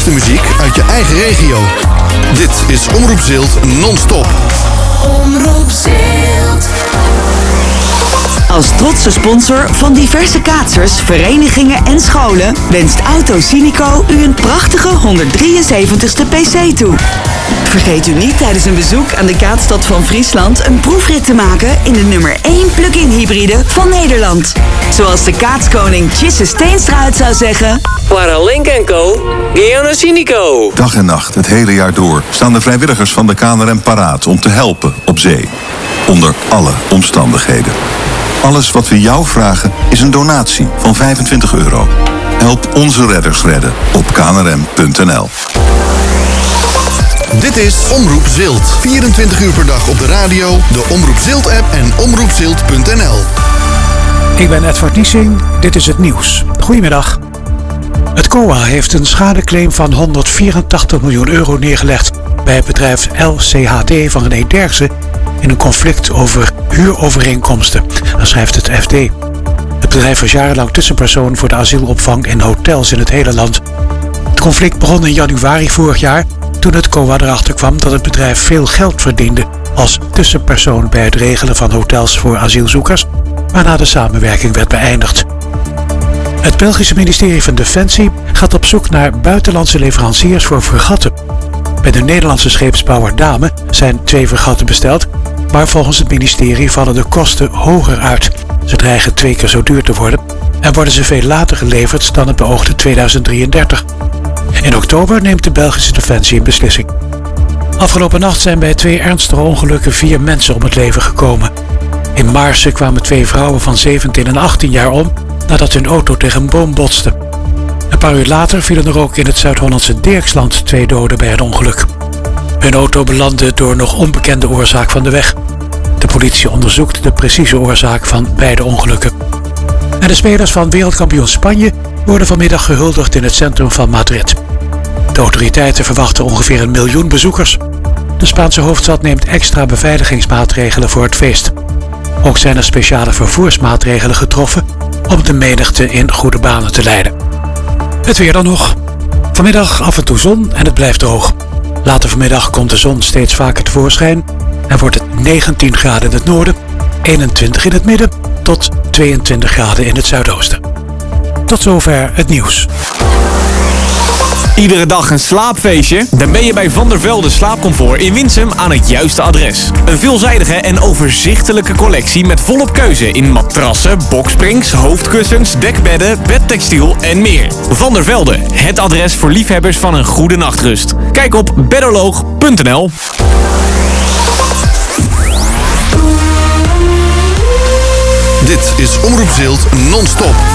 leukste muziek uit je eigen regio. Dit is Omroep Zilt non-stop. Omroep Zilt. Als trotse sponsor van diverse kaatsers, verenigingen en scholen wenst Auto Cynico u een prachtige 173ste PC toe. Vergeet u niet tijdens een bezoek aan de kaatstad van Friesland een proefrit te maken in de nummer 1 plug-in hybride van Nederland. Zoals de kaatskoning Tjisse Steenstra het zou zeggen: Para Link & Co, Gianna Cynico. Dag en nacht, het hele jaar door, staan de vrijwilligers van de KNRM paraat om te helpen op zee. Onder alle omstandigheden. Alles wat we jou vragen is een donatie van €25. Help onze redders redden op knrm.nl. Dit is Omroep Zilt. 24 uur per dag op de radio, de Omroep Zilt app en omroepzilt.nl. Ik ben Edward Niesing, dit is het nieuws. Goedemiddag. Het COA heeft een schadeclaim van €184 miljoen neergelegd bij het bedrijf LCHD van René Derksen in een conflict over huurovereenkomsten, dat schrijft het FD. Het bedrijf was jarenlang tussenpersoon voor de asielopvang in hotels in het hele land. Het conflict begon in januari vorig jaar toen het COA erachter kwam dat het bedrijf veel geld verdiende als tussenpersoon bij het regelen van hotels voor asielzoekers, waarna de samenwerking werd beëindigd. Het Belgische ministerie van Defensie gaat op zoek naar buitenlandse leveranciers voor fregatten. Bij de Nederlandse scheepsbouwer Dame zijn 2 fregatten besteld, maar volgens het ministerie vallen de kosten hoger uit. Ze dreigen 2 keer zo duur te worden en worden ze veel later geleverd dan het beoogde 2033. In oktober neemt de Belgische Defensie een beslissing. Afgelopen nacht zijn bij 2 ernstige ongelukken 4 mensen om het leven gekomen. In Maarsen kwamen 2 vrouwen van 17 en 18 jaar om nadat hun auto tegen een boom botste. Een paar uur later vielen er ook in het Zuid-Hollandse Dirksland 2 doden bij een ongeluk. Hun auto belandde door nog onbekende oorzaak van de weg. De politie onderzoekt de precieze oorzaak van beide ongelukken. En de spelers van wereldkampioen Spanje worden vanmiddag gehuldigd in het centrum van Madrid. De autoriteiten verwachten ongeveer 1 miljoen bezoekers. De Spaanse hoofdstad neemt extra beveiligingsmaatregelen voor het feest. Ook zijn er speciale vervoersmaatregelen getroffen om de menigte in goede banen te leiden. Het weer dan nog. Vanmiddag af en toe zon en het blijft droog. Later vanmiddag komt de zon steeds vaker tevoorschijn en wordt het 19 graden in het noorden, 21 in het midden tot 22 graden in het zuidoosten. Tot zover het nieuws. Iedere dag een slaapfeestje? Dan ben je bij Van der Velde Slaapcomfort in Winsum aan het juiste adres. Een veelzijdige en overzichtelijke collectie met volop keuze in matrassen, boksprings, hoofdkussens, dekbedden, bedtextiel en meer. Van der Velde, het adres voor liefhebbers van een goede nachtrust. Kijk op bedoloog.nl. Dit is Omroep Zilt non-stop.